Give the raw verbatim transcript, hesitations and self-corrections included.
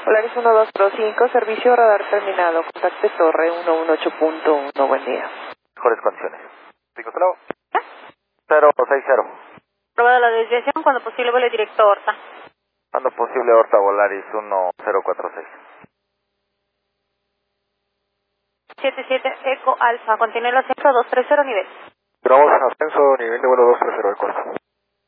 Polaris uno dos cero cinco, servicio radar terminado. Contacte torre ciento dieciocho punto uno. Buen día. Mejores condiciones. cinco cero cero seis cero. Prueba de la desviación, cuando posible vuele directo a Horta. Cuando posible Horta Volaris uno cero cuatro seis. siete siete Eco Alfa, continúe el ascenso dos tres cero nivel. Grabamos en ascenso, nivel de vuelo dos tres cero de costa.